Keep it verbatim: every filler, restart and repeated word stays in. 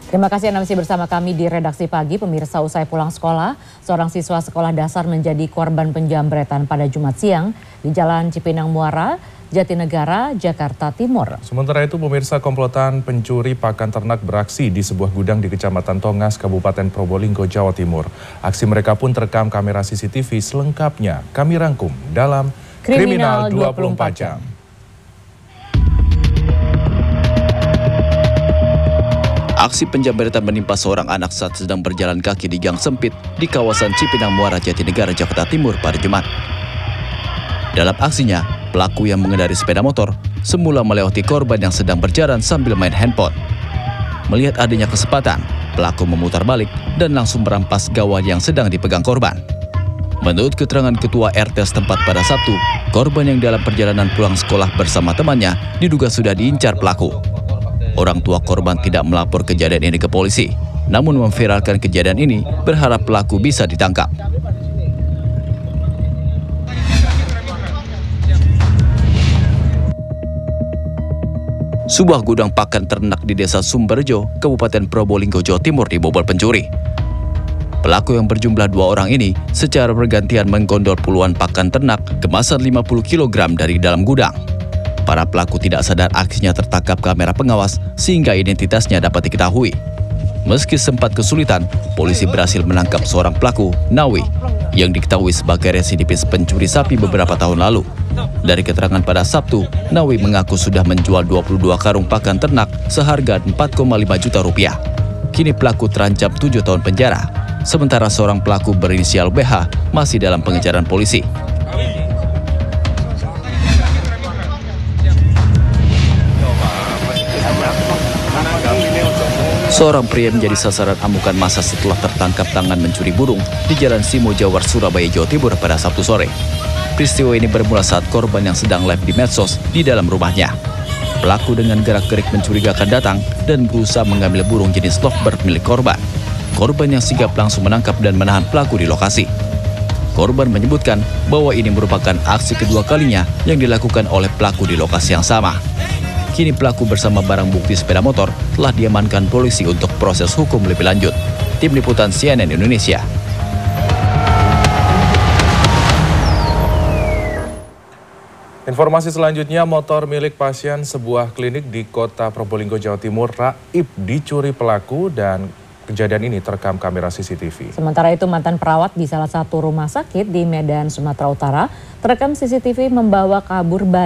Terima kasih Anda masih bersama kami di Redaksi Pagi. Pemirsa, usai pulang sekolah, seorang siswa sekolah dasar menjadi korban penjambretan pada Jumat siang di Jalan Cipinang Muara, Jatinegara, Jakarta Timur. Sementara itu, pemirsa, komplotan pencuri pakan ternak beraksi di sebuah gudang di Kecamatan Tongas, Kabupaten Probolinggo, Jawa Timur. Aksi mereka pun terekam kamera C C T V selengkapnya. Kami rangkum dalam Kriminal dua puluh empat jam. Aksi penjambretan menimpa seorang anak saat sedang berjalan kaki di gang sempit di kawasan Cipinang Muara, Jatinegara, Jakarta Timur pada Jumat. Dalam aksinya, pelaku yang mengendarai sepeda motor semula melewati korban yang sedang berjalan sambil main handphone. Melihat adanya kesempatan, pelaku memutar balik dan langsung merampas gawai yang sedang dipegang korban. Menurut keterangan Ketua R T setempat pada Sabtu, korban yang dalam perjalanan pulang sekolah bersama temannya diduga sudah diincar pelaku. Orang tua korban tidak melapor kejadian ini ke polisi, namun memviralkan kejadian ini berharap pelaku bisa ditangkap. Sebuah gudang pakan ternak di Desa Sumberjo, Kabupaten Probolinggo, Jawa Timur dibobol pencuri. Pelaku yang berjumlah dua orang ini secara bergantian menggondol puluhan pakan ternak kemasan lima puluh kilogram dari dalam gudang. Para pelaku tidak sadar aksinya tertangkap kamera pengawas sehingga identitasnya dapat diketahui. Meski sempat kesulitan, polisi berhasil menangkap seorang pelaku, Nawi, yang diketahui sebagai residivis pencuri sapi beberapa tahun lalu. Dari keterangan pada Sabtu, Nawi mengaku sudah menjual dua puluh dua karung pakan ternak seharga empat koma lima juta rupiah. Kini pelaku terancam tujuh tahun penjara, sementara seorang pelaku berinisial B H masih dalam pengejaran polisi. Seorang pria menjadi sasaran amukan massa setelah tertangkap tangan mencuri burung di Jalan Simo Jawar, Surabaya, Jawa Timur pada Sabtu sore. Peristiwa ini bermula saat korban yang sedang live di medsos di dalam rumahnya. Pelaku dengan gerak-gerik mencurigakan datang dan berusaha mengambil burung jenis lovebird milik korban. Korban yang sigap langsung menangkap dan menahan pelaku di lokasi. Korban menyebutkan bahwa ini merupakan aksi kedua kalinya yang dilakukan oleh pelaku di lokasi yang sama. Kini pelaku bersama barang bukti sepeda motor telah diamankan polisi untuk proses hukum lebih lanjut. Tim Liputan C N N Indonesia. Informasi selanjutnya, motor milik pasien sebuah klinik di kota Probolinggo, Jawa Timur, raib dicuri pelaku dan kejadian ini terekam kamera C C T V. Sementara itu, mantan perawat di salah satu rumah sakit di Medan, Sumatera Utara terekam C C T V membawa kabur bayi.